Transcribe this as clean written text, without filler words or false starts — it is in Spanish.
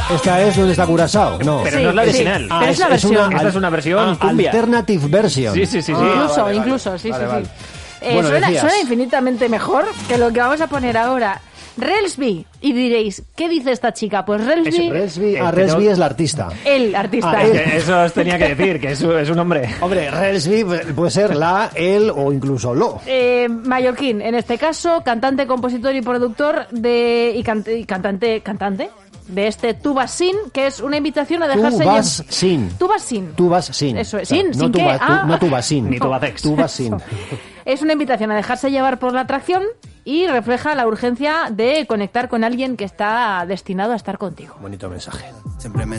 Esta es donde está Curazao. No. Pero no es la original. Pero es la versión. Esta es una versión cumbia. Alternative version. Sí. Incluso, sí. Vale. Suena, decías. suena infinitamente mejor que lo que vamos a poner ahora. Relsby. Y diréis, ¿qué dice esta chica? Pues Relsby... Relsby es la artista. El artista. Eso os tenía que decir, que es un hombre. Hombre, Relsby puede ser la, él o incluso lo. Mallorquín, en este caso, cantante, compositor y productor y cantante de este Tu vas sin, que es una invitación a dejarse llevar. Tu vas sin. Eso es. Sin, no sin tu qué. no tu vas sin. Ni tu vas Tu vas sin. Es una invitación a dejarse llevar por la atracción y refleja la urgencia de conectar con alguien que está destinado a estar contigo. Bonito mensaje. Siempre me